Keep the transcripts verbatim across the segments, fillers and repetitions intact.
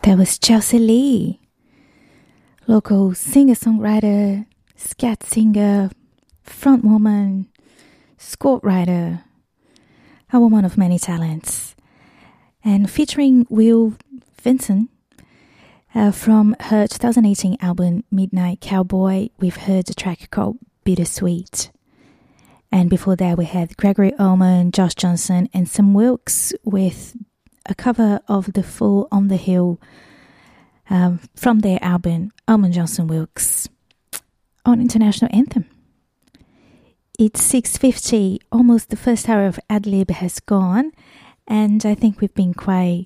That was Chelsea Lee, local singer-songwriter, scat singer, frontwoman, score writer, a woman of many talents. And featuring Will Vincent uh, from her two thousand eighteen album Midnight Cowboy, we've heard a track called Bittersweet. And before that we had Gregory Allman, Josh Johnson and Sam Wilkes with a cover of the Fool on the Hill um, from their album Allman Johnson Wilkes on International Anthem. It's six fifty, almost the first hour of Ad-Lib has gone, and I think we've been quite,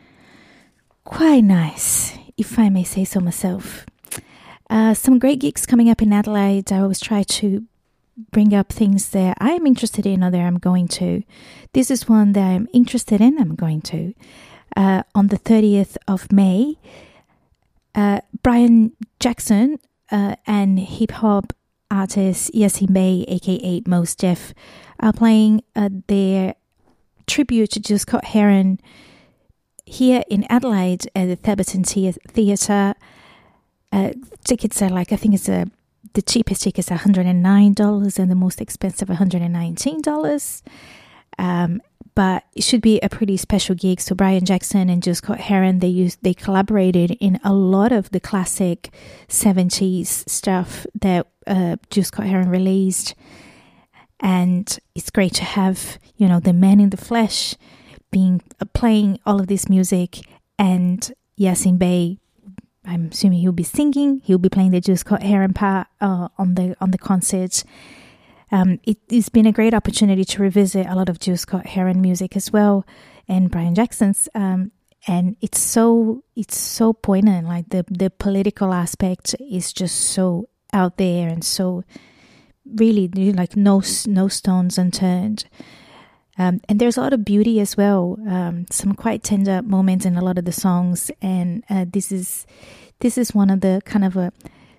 quite nice, if I may say so myself. Uh, some great gigs coming up in Adelaide. I always try to bring up things that I'm interested in or that I'm going to. This is one that I'm interested in, I'm going to. Uh, on the thirtieth of May, uh, Brian Jackson uh, and hip-hop artist Yasin Bey, aka Mos Def, are playing uh, their tribute to Jill Scott Heron here in Adelaide at the Theberton Theatre. Uh, tickets are like, I think it's a the cheapest tickets are one hundred nine dollars and the most expensive one hundred nineteen dollars. Um, but it should be a pretty special gig. So Brian Jackson and Jill Scott Heron, they used they collaborated in a lot of the classic seventies stuff that uh, Jill Scott Heron released. And it's great to have, you know, the man in the flesh being uh, playing all of this music, and Yasin Bey, I'm assuming he'll be singing. He'll be playing the Jill Scott Heron part uh, on the on the concert. Um, it, it's been a great opportunity to revisit a lot of Jill Scott Heron music as well, and Brian Jackson's. Um, and it's so it's so poignant. Like the the political aspect is just so out there and so really like no no stones unturned. Um, and there's a lot of beauty as well, um, some quite tender moments in a lot of the songs, and uh, this is this is one of the kind of a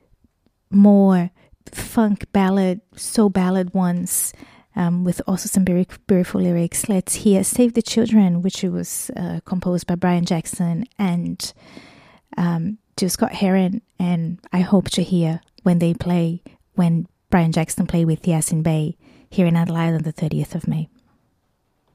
more funk ballad, soul ballad ones, um, with also some very beautiful lyrics. Let's hear "Save the Children," which was uh, composed by Brian Jackson and um, Jill Scott Heron, and I hope to hear when they play when Brian Jackson play with Yasin Bey here in Adelaide on the thirtieth of May.